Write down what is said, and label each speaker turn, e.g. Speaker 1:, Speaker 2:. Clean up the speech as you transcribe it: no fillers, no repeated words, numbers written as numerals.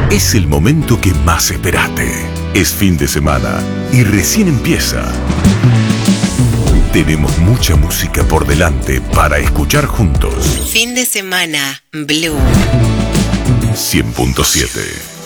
Speaker 1: Es el momento que más esperaste. Es fin de semana y recién empieza. Tenemos mucha música por delante para escuchar juntos.
Speaker 2: Fin de semana, Blue
Speaker 1: 100.7